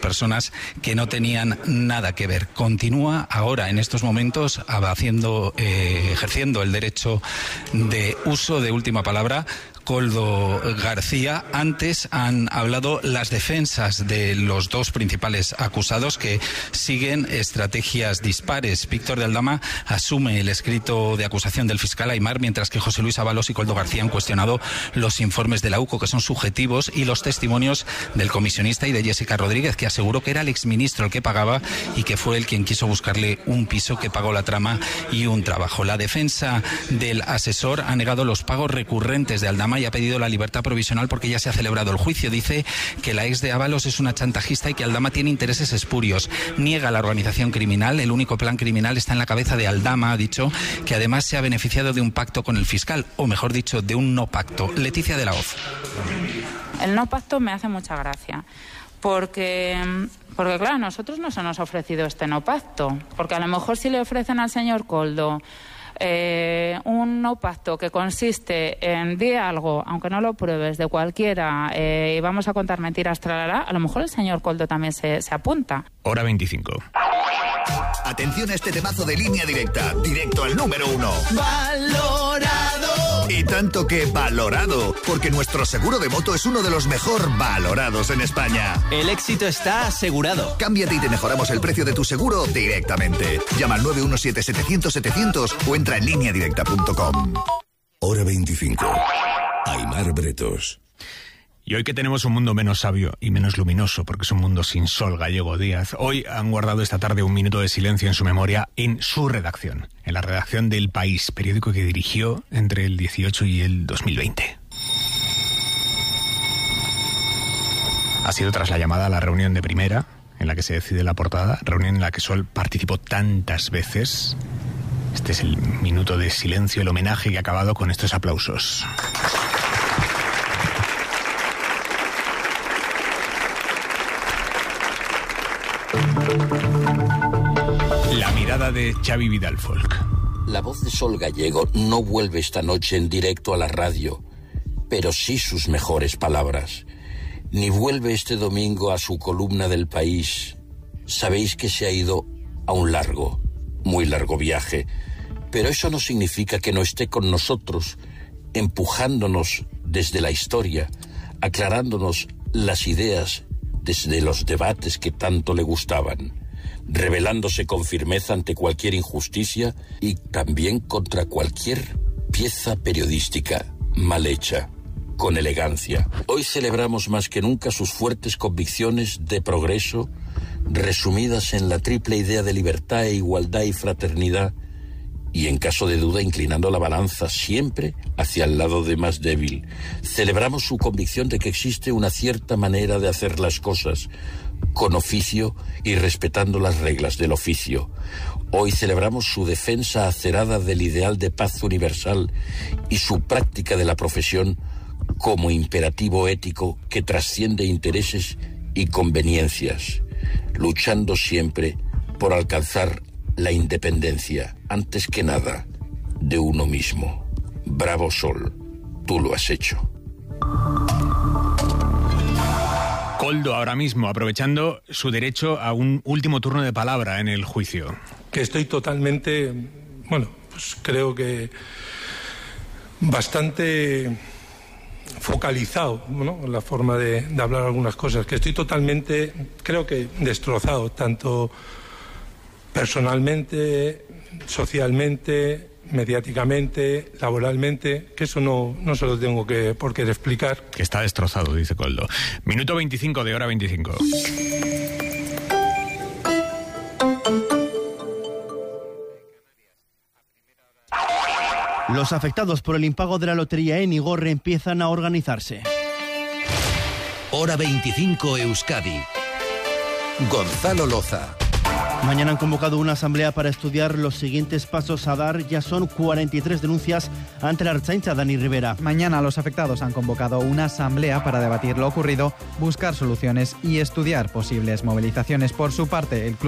personas que no tenían nada que ver. Continúa ahora, en estos momentos, ejerciendo el derecho de uso de última palabra Koldo García. Antes han hablado las defensas de los dos principales acusados, que siguen estrategias dispares. Víctor de Aldama asume el escrito de acusación del fiscal Aimar, mientras que José Luis Ábalos y Koldo García han cuestionado los informes de la UCO, que son subjetivos, y los testimonios del comisionista y de Jessica Rodríguez, que aseguró que era el exministro el que pagaba y que fue él quien quiso buscarle un piso, que pagó la trama y un trabajo. La defensa del asesor ha negado los pagos recurrentes de Aldama y ha pedido la libertad provisional porque ya se ha celebrado el juicio. Dice que la ex de Ábalos es una chantajista y que Aldama tiene intereses espurios. Niega la organización criminal. El único plan criminal está en la cabeza de Aldama. Ha dicho que además se ha beneficiado de un pacto con el fiscal, o mejor dicho, de un no pacto. Leticia de la Hoz. El no pacto me hace mucha gracia. Porque claro, a nosotros no se nos ha ofrecido este no pacto. Porque a lo mejor si le ofrecen al señor Koldo un no pacto que consiste en di algo, aunque no lo pruebes, de cualquiera, y vamos a contar mentiras, tralará, a lo mejor el señor Koldo también se apunta. Hora 25. Atención a este temazo de Línea Directa, directo al número 1. ¡Valorado! Y tanto que valorado, porque nuestro seguro de moto es uno de los mejor valorados en España. El éxito está asegurado. Cámbiate y te mejoramos el precio de tu seguro directamente. Llama al 917-700-700 o entra en lineadirecta.com. Hora 25. Aimar Bretos. Y hoy que tenemos un mundo menos sabio y menos luminoso, porque es un mundo sin sol, Gallego Díaz, hoy han guardado esta tarde un minuto de silencio en su memoria en su redacción, en la redacción del País, periódico que dirigió entre el 18 y el 2020. Ha sido tras la llamada a la reunión de primera, en la que se decide la portada, reunión en la que Sol participó tantas veces. Este es el minuto de silencio, el homenaje que ha acabado con estos aplausos. La mirada de Xavi Vidal Folk. La voz de Sol Gallego no vuelve esta noche en directo a la radio, pero sí sus mejores palabras. Ni vuelve este domingo a su columna del País. Sabéis que se ha ido a un largo, muy largo viaje, pero eso no significa que no esté con nosotros, empujándonos desde la historia, aclarándonos las ideas desde los debates que tanto le gustaban, rebelándose con firmeza ante cualquier injusticia y también contra cualquier pieza periodística mal hecha, con elegancia. Hoy celebramos más que nunca sus fuertes convicciones de progreso, resumidas en la triple idea de libertad e igualdad y fraternidad, y en caso de duda inclinando la balanza siempre hacia el lado de más débil. Celebramos su convicción de que existe una cierta manera de hacer las cosas, con oficio y respetando las reglas del oficio. Hoy celebramos su defensa acerada del ideal de paz universal y su práctica de la profesión como imperativo ético que trasciende intereses y conveniencias, luchando siempre por alcanzar la independencia, antes que nada, de uno mismo. Bravo, Sol, tú lo has hecho. Koldo, ahora mismo, aprovechando su derecho a un último turno de palabra en el juicio. Que estoy totalmente, pues creo que bastante focalizado, ¿no?, en la forma de hablar algunas cosas, que estoy totalmente, creo que destrozado, tanto personalmente, socialmente, mediáticamente, laboralmente, que eso no se lo tengo por qué explicar. Que está destrozado, dice Koldo. Minuto 25 de Hora 25. Los afectados por el impago de la lotería en Igorre empiezan a organizarse. Hora 25 Euskadi. Gonzalo Loza. Mañana han convocado una asamblea para estudiar los siguientes pasos a dar. Ya son 43 denuncias ante la Ertzaintza. Dani Rivera. Mañana los afectados han convocado una asamblea para debatir lo ocurrido, buscar soluciones y estudiar posibles movilizaciones. Por su parte, el club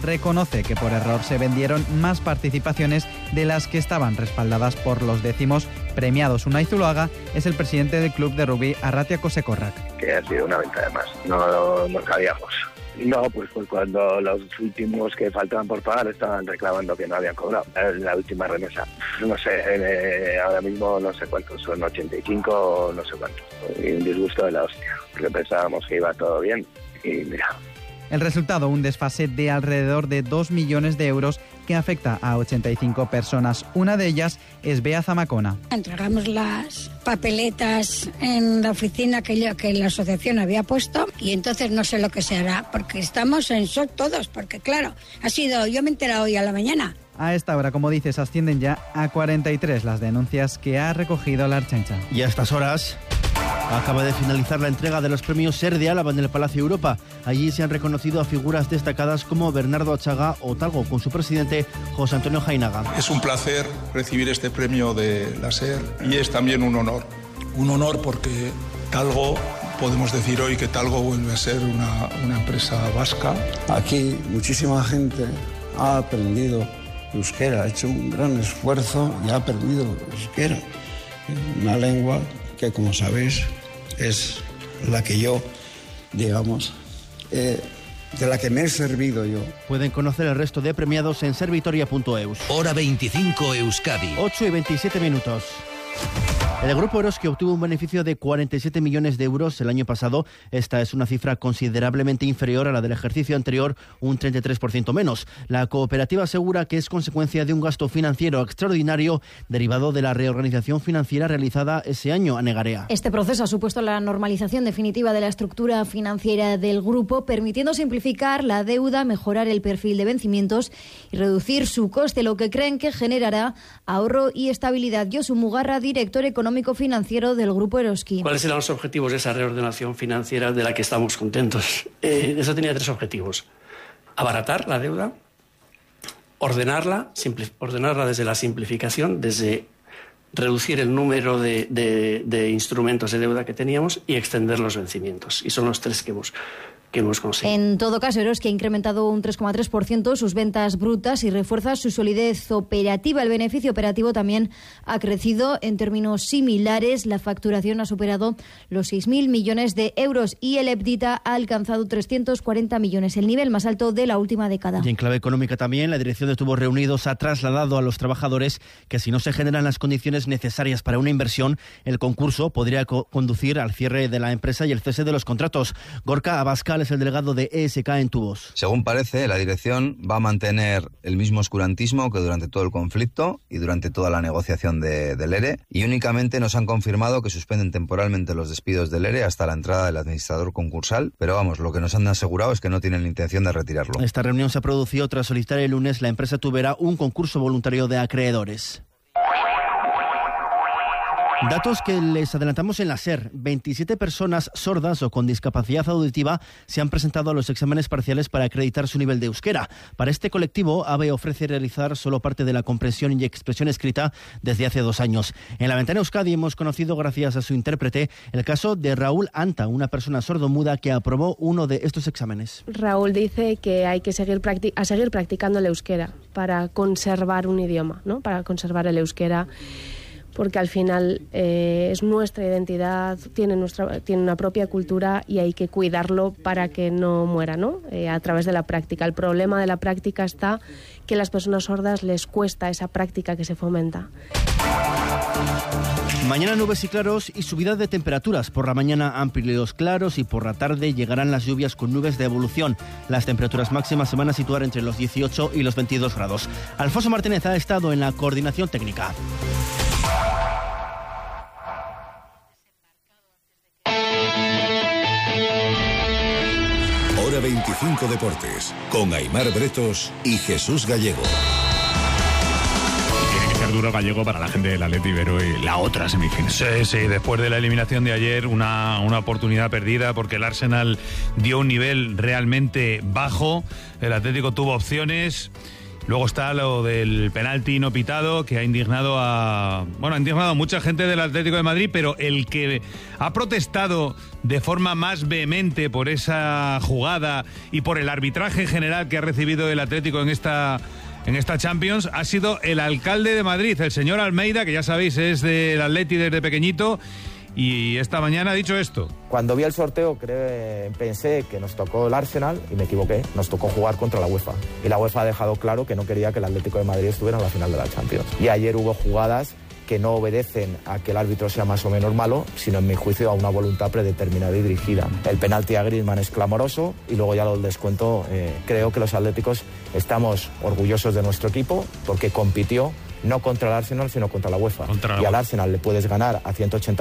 reconoce que por error se vendieron más participaciones de las que estaban respaldadas por los décimos premiados. Unai Zuloaga es el presidente del club de rugby Arratia Kosekorrak. Que ha sido una venta de más, no sabíamos. No, pues cuando los últimos que faltaban por pagar estaban reclamando que no habían cobrado la última remesa. No sé, ahora mismo no sé cuántos, son 85 o no sé cuántos. Y un disgusto de la hostia, porque pensábamos que iba todo bien y mira. El resultado, un desfase de alrededor de 2 millones de euros que afecta a 85 personas. Una de ellas es Bea Zamacona. Entregamos las papeletas en la oficina que la asociación había puesto y entonces no sé lo que se hará, porque estamos en shock todos, porque claro, yo me he enterado hoy a la mañana. A esta hora, como dices, ascienden ya a 43 las denuncias que ha recogido la Ertzaintza. Y a estas horas acaba de finalizar la entrega de los premios Ser de Álava en el Palacio Europa. Allí se han reconocido a figuras destacadas como Bernardo Achaga o Talgo, con su presidente José Antonio Jainaga. Es un placer recibir este premio de la Ser y es también un honor. Un honor porque Talgo, podemos decir hoy que Talgo vuelve a ser una empresa vasca. Aquí muchísima gente ha aprendido euskera, ha hecho un gran esfuerzo y ha aprendido euskera, una lengua que, como sabéis, es la que yo, digamos, de la que me he servido yo. Pueden conocer el resto de premiados en servitoria.eus. Hora 25 Euskadi. 8:27. El grupo Eroski obtuvo un beneficio de 47 millones de euros el año pasado. Esta es una cifra considerablemente inferior a la del ejercicio anterior, un 33% menos. La cooperativa asegura que es consecuencia de un gasto financiero extraordinario derivado de la reorganización financiera realizada ese año a Negarea. Este proceso ha supuesto la normalización definitiva de la estructura financiera del grupo, permitiendo simplificar la deuda, mejorar el perfil de vencimientos y reducir su coste, lo que creen que generará ahorro y estabilidad. Josu Mugarra, director económico-financiero del Grupo Eroski. ¿Cuáles eran los objetivos de esa reordenación financiera de la que estamos contentos? Eso tenía 3 objetivos. Abaratar la deuda, ordenarla desde la simplificación, desde reducir el número de instrumentos de deuda que teníamos y extender los vencimientos. Y son los 3 que hemos conseguido. En todo caso, Eroski ha incrementado un 3,3% sus ventas brutas y refuerza su solidez operativa. El beneficio operativo también ha crecido en términos similares. La facturación ha superado los 6.000 millones de euros y el EBITDA ha alcanzado 340 millones, el nivel más alto de la última década. Y en clave económica también, la Dirección de Tubos Reunidos ha trasladado a los trabajadores que si no se generan las condiciones necesarias para una inversión, el concurso podría conducir al cierre de la empresa y el cese de los contratos. Gorka Abascal es el delegado de ESK en Tubos. Según parece, la dirección va a mantener el mismo oscurantismo que durante todo el conflicto y durante toda la negociación del ERE, y únicamente nos han confirmado que suspenden temporalmente los despidos del ERE hasta la entrada del administrador concursal, pero vamos, lo que nos han asegurado es que no tienen la intención de retirarlo. Esta reunión se ha producido tras solicitar el lunes la empresa tubera un concurso voluntario de acreedores. Datos que les adelantamos en la SER. 27 personas sordas o con discapacidad auditiva se han presentado a los exámenes parciales para acreditar su nivel de euskera. Para este colectivo, AVE ofrece realizar solo parte de la comprensión y expresión escrita desde hace 2 años. En la Ventana Euskadi hemos conocido, gracias a su intérprete, el caso de Raúl Anta, una persona sordomuda que aprobó uno de estos exámenes. Raúl dice que hay que seguir practicando el euskera para conservar un idioma, ¿no? Para conservar el euskera, porque al final es nuestra identidad, tiene una propia cultura y hay que cuidarlo para que no muera, ¿no? A través de la práctica. El problema de la práctica está que a las personas sordas les cuesta esa práctica que se fomenta. Mañana nubes y claros y subida de temperaturas. Por la mañana amplios claros y por la tarde llegarán las lluvias con nubes de evolución. Las temperaturas máximas se van a situar entre los 18 y los 22 grados. Alfonso Martínez ha estado en la coordinación técnica. Hora 25 Deportes, con Aimar Bretos y Jesús Gallego. Tiene que ser duro Gallego para la gente del Athletic Ibero y la otra semifinal. Sí, después de la eliminación de ayer, una oportunidad perdida porque el Arsenal dio un nivel realmente bajo, el Atlético tuvo opciones Luego está lo del penalti no pitado, que ha indignado a mucha gente del Atlético de Madrid, pero el que ha protestado de forma más vehemente por esa jugada y por el arbitraje general que ha recibido el Atlético en esta Champions ha sido el alcalde de Madrid, el señor Almeida, que ya sabéis es del Atleti desde pequeñito, y esta mañana ha dicho esto. Cuando vi el sorteo pensé que nos tocó el Arsenal y me equivoqué, nos tocó jugar contra la UEFA. Y la UEFA ha dejado claro que no quería que el Atlético de Madrid estuviera en la final de la Champions. Y ayer hubo jugadas que no obedecen a que el árbitro sea más o menos malo, sino en mi juicio a una voluntad predeterminada y dirigida. El penalti a Griezmann es clamoroso y luego ya lo del descuento. Creo que los atléticos estamos orgullosos de nuestro equipo porque compitió no contra el Arsenal, sino contra la UEFA. Y al Arsenal le puedes ganar a 180